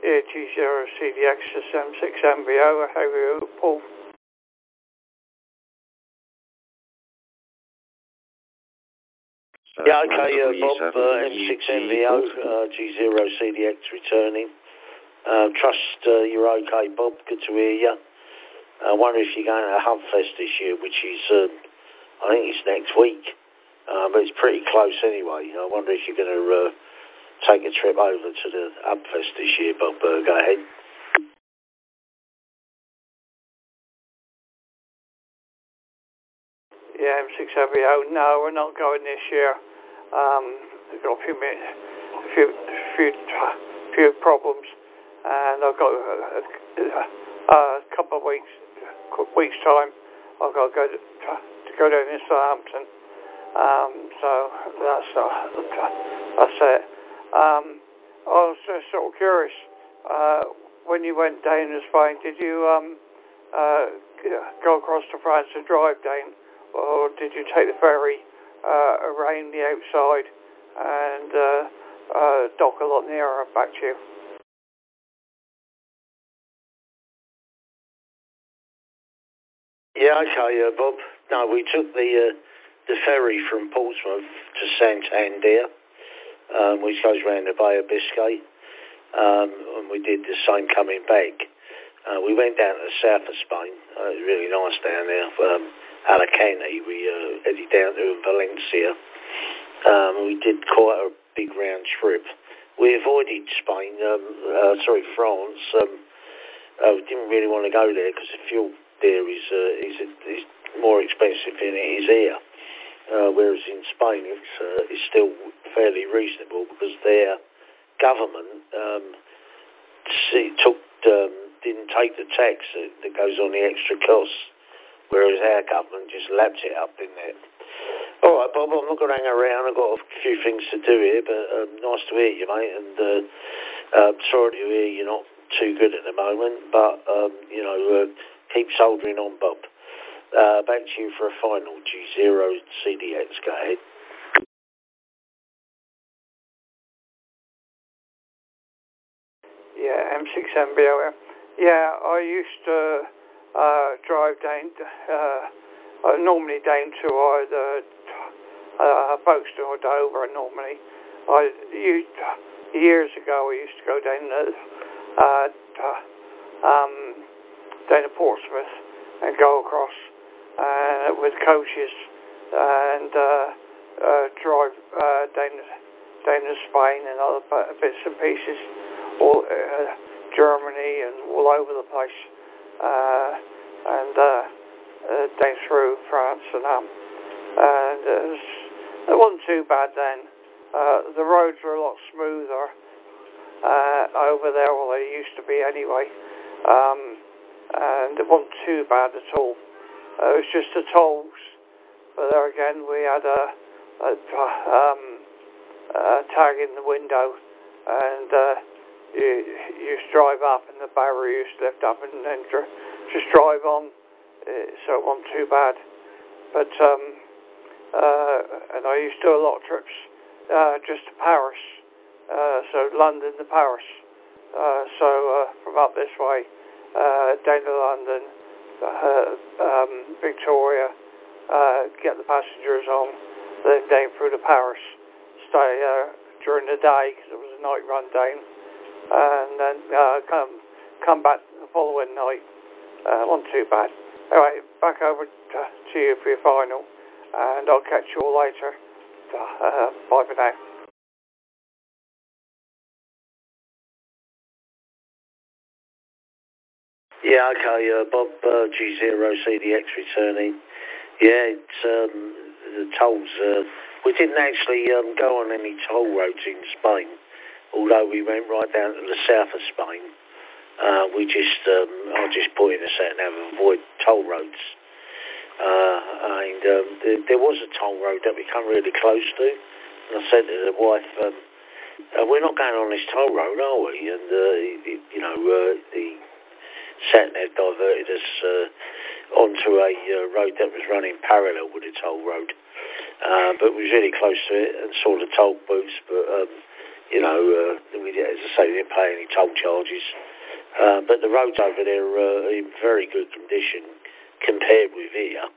G0CDX M6MVO. How are you, Paul? Yeah, okay, Bob, M6MVO, G0CDX returning. Trust you're okay, Bob. Good to hear you. I wonder if you're going to Hubfest this year, which is, I think it's next week, but it's pretty close anyway. I wonder if you're going to take a trip over to the Hubfest this year, Bob. Go ahead. Yeah, M6MVO. No, we're not going this year. We've got a few problems, and I've got a couple of weeks time. I've got to go down to Southampton. So that's it. I was just sort of curious. When you went down to Spain, did you go across to France and drive down, or did you take the ferry around the outside and dock a lot nearer back to you? Yeah, okay, Bob. No, we took the ferry from Portsmouth to Santander, which goes round the Bay of Biscay, and we did the same coming back. We went down to the south of Spain. It was really nice down there. Alicante, we headed down to Valencia. We did quite a big round trip. We avoided Spain, France. We didn't really want to go there because the fuel there is more expensive than it is here. Whereas in Spain it's still fairly reasonable because their government didn't take the tax that goes on the extra costs, whereas our government just lapped it up, didn't it? All right, Bob, I'm not going to hang around. I've got a few things to do here, but nice to hear you, mate, and sorry to hear you're not too good at the moment, but, keep soldering on, Bob. Back to you for a final G0CDX. Go ahead. Yeah, M6MVO. Yeah, I used to drive down, normally down to either Folkestone or Dover. Normally, years ago, I used to go down to Portsmouth and go across with coaches and drive down to Spain and other bits and pieces, all Germany and all over the place, and down through France and it wasn't too bad then. The roads were a lot smoother over there, well they used to be anyway, and it wasn't too bad at all. It was just the tolls, but there again we had a tag in the window, and you used to drive up and the barrier used to lift up and then just drive on, so it wasn't too bad. But and I used to do a lot of trips just to Paris, so London to Paris, so from up this way down to London, Victoria, get the passengers on, then down through to Paris, stay during the day because it was a night run down, and then come back the following night. Wasn't too bad. Anyway, back over to you for your final, and I'll catch you all later. Bye for now. Yeah, okay, Bob, G0CDX returning. Yeah, it's the tolls. We didn't actually go on any toll roads in Spain, although we went right down to the south of Spain. I just put in a set nav and avoid toll roads. There was a toll road that we come really close to. And I said to the wife, we're not going on this toll road, are we? And, the sat-nav diverted us onto a road that was running parallel with the toll road. But we was really close to it and saw the toll booths, but, as I say, we didn't pay any toll charges. But the roads over there are in very good condition compared with here.